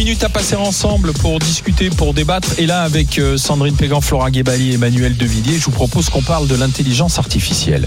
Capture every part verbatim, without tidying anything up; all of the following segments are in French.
Minute à passer ensemble pour discuter, pour débattre. Et là, avec euh, Sandrine Pégan, Flora Guébali et Emmanuel Devilliers, je vous propose qu'on parle de l'intelligence artificielle.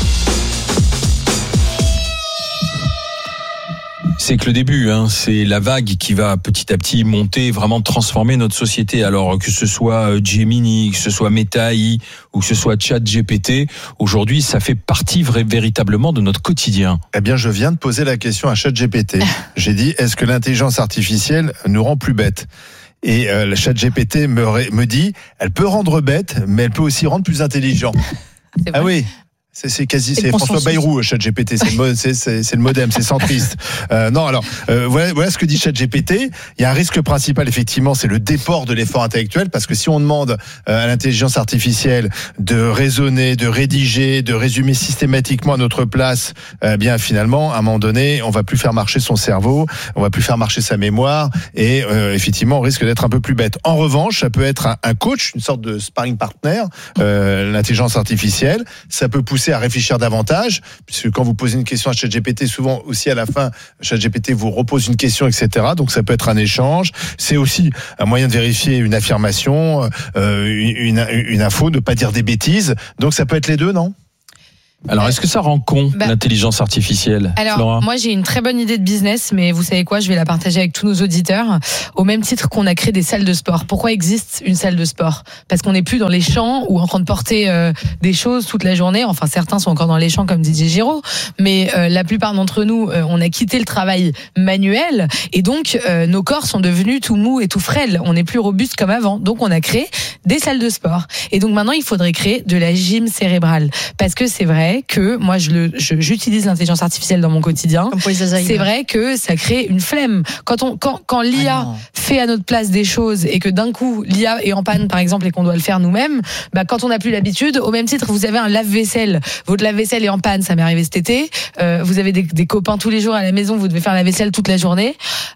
C'est que le début, hein, c'est la vague qui va petit à petit monter, vraiment transformer notre société. Alors que ce soit Gemini, que ce soit Meta A I ou que ce soit ChatGPT, aujourd'hui, ça fait partie vrai, véritablement de notre quotidien. Eh bien, je viens de poser la question à ChatGPT. J'ai dit, est-ce que l'intelligence artificielle nous rend plus bêtes ? Et euh, ChatGPT me, ré- me dit, elle peut rendre bête, mais elle peut aussi rendre plus intelligent. Ah oui. C'est, c'est quasi, c'est, c'est François Bayrou, ChatGPT, c'est le, mo- c'est, c'est, c'est le modem, c'est centriste. Euh, non, alors, euh, voilà, voilà ce que dit ChatGPT. Il y a un risque principal, effectivement, c'est le déport de l'effort intellectuel, parce que si on demande euh, à l'intelligence artificielle de raisonner, de rédiger, de résumer systématiquement à notre place, euh, bien finalement, à un moment donné, on va plus faire marcher son cerveau, on va plus faire marcher sa mémoire, et euh, effectivement, on risque d'être un peu plus bête. En revanche, ça peut être un, un coach, une sorte de sparring partner, euh, l'intelligence artificielle. Ça peut pousser à réfléchir davantage, puisque quand vous posez une question à ChatGPT, souvent aussi à la fin, ChatGPT vous repose une question, et cetera. Donc ça peut être un échange. C'est aussi un moyen de vérifier une affirmation, euh, une, une, une info, ne pas dire des bêtises. Donc ça peut être les deux, non ? Alors, est-ce que ça rend con, bah, l'intelligence artificielle, Alors, Flora ? Moi, j'ai une très bonne idée de business, mais vous savez quoi, je vais la partager avec tous nos auditeurs. Au même titre qu'on a créé des salles de sport. Pourquoi existe une salle de sport ? Parce qu'on n'est plus dans les champs ou en train de porter euh, des choses toute la journée. Enfin, certains sont encore dans les champs comme Didier Giraud, mais euh, la plupart d'entre nous, euh, on a quitté le travail manuel et donc euh, nos corps sont devenus tout mous et tout frêles. On n'est plus robuste comme avant. Donc, on a créé des salles de sport. Et donc, maintenant, il faudrait créer de la gym cérébrale. Parce que c'est vrai que moi je le je, j'utilise l'intelligence artificielle dans mon quotidien. C'est vrai que ça crée une flemme. Quand on quand quand l'I A ah fait à notre place des choses et que d'un coup l'I A est en panne par exemple et qu'on doit le faire nous-mêmes, bah quand on n'a plus l'habitude, au même titre vous avez un lave-vaisselle, votre lave-vaisselle est en panne, ça m'est arrivé cet été. Euh, vous avez des, des copains tous les jours à la maison, vous devez faire la vaisselle toute la journée.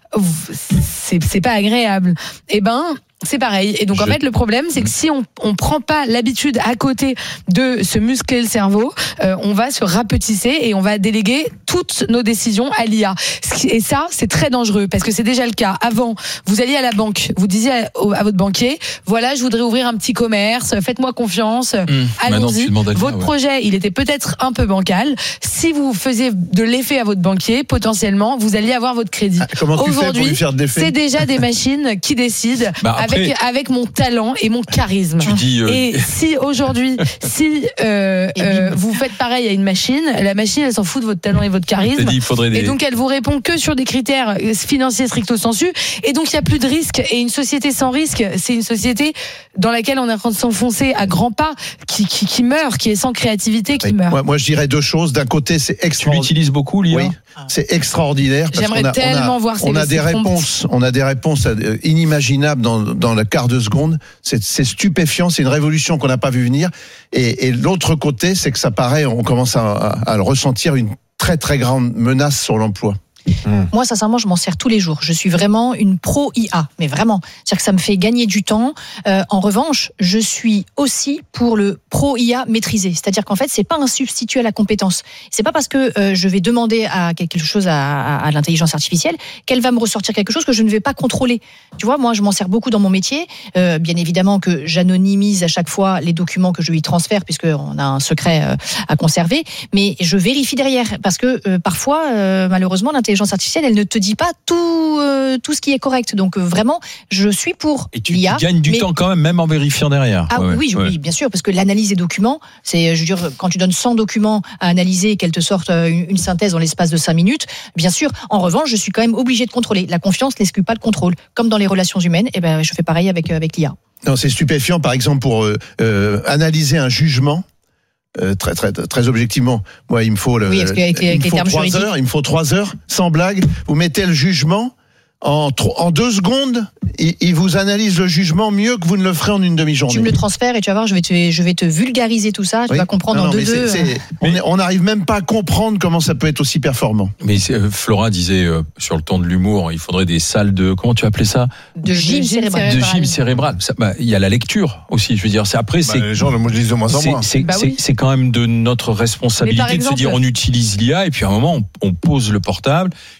C'est c'est pas agréable. Eh ben c'est pareil. Et donc, Je... en fait, le problème, c'est que si on on prend pas l'habitude à côté de se muscler le cerveau, euh, on va se rapetisser et on va déléguer toutes nos décisions à l'I A. Et ça, c'est très dangereux parce que c'est déjà le cas. Avant, vous alliez à la banque, vous disiez à, à votre banquier, voilà, je voudrais ouvrir un petit commerce, faites-moi confiance, mmh. allons-y. Votre ouais. projet, il était peut-être un peu bancal. Si vous faisiez de l'effet à votre banquier, potentiellement, vous alliez avoir votre crédit. Ah, comment tu Aujourd'hui, fais pour lui faire de l'effet ? C'est déjà des machines qui décident bah, après... avec, avec mon talent et mon charisme. Tu dis, euh... Et si aujourd'hui, si euh, euh, vous faites pareil à une machine, la machine, elle s'en fout de votre talent et votre charisme. Dit, des... Et donc, elle vous répond que sur des critères financiers stricto sensu. Et donc, il n'y a plus de risque. Et une société sans risque, c'est une société dans laquelle on est en train de s'enfoncer à grands pas, qui, qui, qui meurt, qui est sans créativité, qui oui. meurt. Moi, moi, je dirais deux choses. D'un côté, c'est extraordinaire. Tu l'utilises beaucoup, l'I A ? Oui, c'est extraordinaire. Parce J'aimerais qu'on a, tellement on a, voir ces on a des réponses, on a des réponses inimaginables dans, dans le quart de seconde. C'est, c'est stupéfiant. C'est une révolution qu'on n'a pas vu venir. Et, et l'autre côté, c'est que ça paraît, on commence à, à, à le ressentir, une très très grande menace sur l'emploi. Mmh. Moi, sincèrement, je m'en sers tous les jours. Je suis vraiment une pro-I A, mais vraiment. C'est-à-dire que ça me fait gagner du temps. Euh, en revanche, je suis aussi pour le pro-I A maîtrisé. C'est-à-dire qu'en fait, c'est pas un substitut à la compétence. C'est pas parce que euh, je vais demander à quelque chose à, à, à l'intelligence artificielle qu'elle va me ressortir quelque chose que je ne vais pas contrôler. Tu vois, moi, je m'en sers beaucoup dans mon métier. Euh, bien évidemment que j'anonymise à chaque fois les documents que je lui transfère, puisqu'on a un secret euh, à conserver. Mais je vérifie derrière, parce que euh, parfois, euh, malheureusement, l'intelligence artificielle, elle ne te dit pas tout, euh, tout ce qui est correct. Donc euh, vraiment, je suis pour Et tu, l'I A. tu gagnes du mais... temps quand même, même en vérifiant derrière. Ah ouais, oui, ouais. oui, bien sûr, parce que l'analyse des documents, c'est, je veux dire, quand tu donnes cent documents à analyser et qu'elle te sorte une, une synthèse en l'espace de cinq minutes, bien sûr. En revanche, je suis quand même obligé de contrôler. La confiance n'exclut pas le contrôle. Comme dans les relations humaines, eh ben, je fais pareil avec, avec l'I A. Non, c'est stupéfiant, par exemple, pour euh, euh, analyser un jugement. Euh, très très très objectivement, moi il me faut le, oui, avec, avec, il me faut trois trois heures, il me faut trois heures, sans blague. Vous mettez le jugement en en deux secondes, il, il vous analyse le jugement mieux que vous ne le ferez en une demi-journée. Tu me le transfères et tu vas voir, je vais te je vais te vulgariser tout ça, tu oui. vas comprendre non, en non, deux deux. C'est, c'est, mais... On n'arrive même pas à comprendre comment ça peut être aussi performant. Mais euh, Flora disait euh, sur le ton de l'humour, il faudrait des salles de comment tu appelais ça ? De gym cérébral. De gym cérébral. Ça, bah, il y a la lecture aussi. Je veux dire, c'est après bah, c'est les gens le lisent de moins en moins. C'est, c'est, bah, c'est, oui. c'est quand même de notre responsabilité exemple, de se dire on utilise l'I A et puis à un moment on, on pose le portable.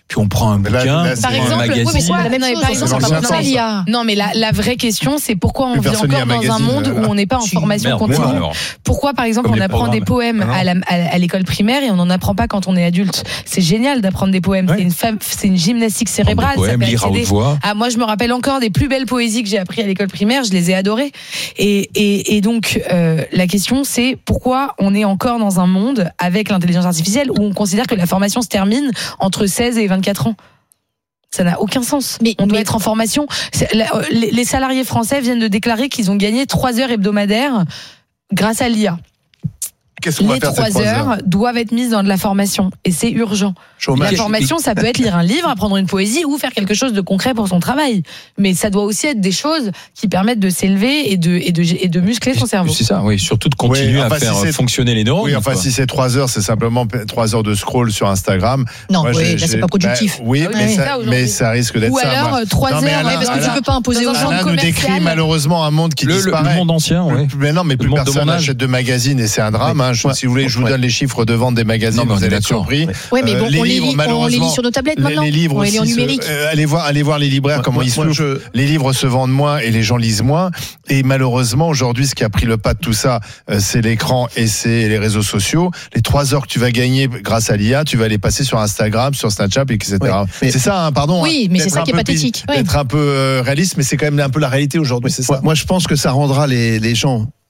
puis on prend un Mais là, bouquin, là, on c'est- Par prend exemple, un oui, magazine. mais c'est pas la même Non, mais chose. par exemple, c'est c'est dans pas le ça, sens. l'I A. Non, mais la, la vraie question, c'est pourquoi on Plus vit personne lit encore un dans un magazine, monde euh, où on n'est pas en Si. formation Merde, continue. moi, alors. Pourquoi, par exemple, Comme on les apprend des programmes. poèmes Ah non. à, la- à- à l'école primaire et on n'en apprend pas quand on est adulte? C'est génial d'apprendre des poèmes. Ouais. C'est une femme, c'est une gymnastique cérébrale. Prendre des poèmes, ça peut lire à accéder- haute voix. Ah, moi, je me rappelle encore des plus belles poésies que j'ai appris à l'école primaire. Je les ai adorées. Et, et, et donc, euh, la question, c'est pourquoi on est encore dans un monde avec l'intelligence artificielle où on considère que la formation se termine entre seize et vingt-quatre ans. Ça n'a aucun sens. Mais- on doit mais- être en formation. C'est- la- euh, Les les salariés français viennent de déclarer qu'ils ont gagné trois heures hebdomadaires grâce à l'I A. Qu'est-ce qu'on va Les faire ces trois trois heures heures doivent être mises dans de la formation. Et c'est urgent. La Chômage. formation, ça peut être lire un livre, apprendre une poésie ou faire quelque chose de concret pour son travail. Mais ça doit aussi être des choses qui permettent de s'élever et de, et de, et de muscler son cerveau. C'est ça, oui, surtout de continuer Oui, enfin, à faire si c'est- fonctionner les neurones. Oui, enfin, quoi. si c'est trois heures, c'est simplement trois heures de scroll sur Instagram. Non, Moi, oui, j'ai- là, c'est j'ai- pas productif. bah, oui, Ah oui, mais, c'est ça, ça, aujourd'hui. mais ça risque d'être Ou ça. alors, moi. euh, trois Non, mais heures, Alain, mais parce que Alain- tu peux pas imposer dans aux un gens. centre Alain nous décrit commercial. malheureusement un monde qui Le, le, disparaît. le monde ancien, oui. Mais non, mais Le plus monde de personne mon âge. n'achète de magazines et c'est un drame. hein. Je- Ouais. si vous voulez, je vous Ouais. donne les chiffres de vente des magazines, Non, mais on vous est allez être d'accord. surpris. Oui, mais Euh, bon, les on, les livres, lit, on les malheureusement, lit sur nos tablettes Les, maintenant. les livres on les lit en aussi se- numérique. euh, allez voir, allez voir les libraires Moi- comment moi- ils se moi, font. je- Les livres se vendent moins et les gens lisent moins. Et malheureusement, aujourd'hui, ce qui a pris le pas de tout ça, euh, c'est l'écran et c'est les réseaux sociaux. Les trois heures que tu vas gagner grâce à l'I A, tu vas les passer sur Instagram, sur Snapchat, et cetera. Ouais, mais- c'est ça, hein, pardon. Oui, hein, mais c'est d'être ça un qui est peu pathétique. pi- Oui. D'être un peu euh, réaliste, mais c'est quand même un peu la réalité aujourd'hui, c'est Moi, ça. moi, je pense que ça rendra les, les gens